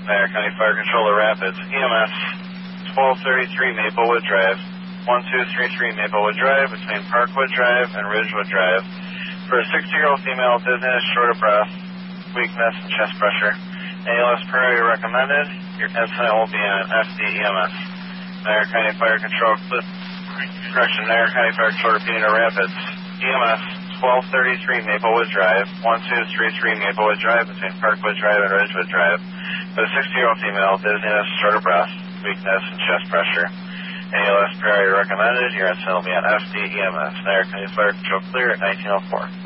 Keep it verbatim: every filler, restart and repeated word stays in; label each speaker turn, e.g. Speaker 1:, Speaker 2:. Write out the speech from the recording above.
Speaker 1: Niagara County Fire Controller Rapids, E M S twelve thirty-three Maplewood Drive, one two three three Maplewood Drive between Parkwood Drive and Ridgewood Drive for a sixty-year-old female, dizziness, short of breath, weakness, and chest pressure. A L S priority recommended. Your incident will be on F D E M S. Niagara County Fire Control, correction, Niagara County Fire Control repeating to Rapids, E M S twelve thirty-three Maplewood Drive, one two three three Maplewood Drive between Parkwood Drive and Ridgewood Drive for a sixty-year-old female, dizziness, short of breath, weakness, and chest pressure. A L S priority recommended. Your incident will be on F D E M S. Niagara County Fire Control clear at nineteen oh four.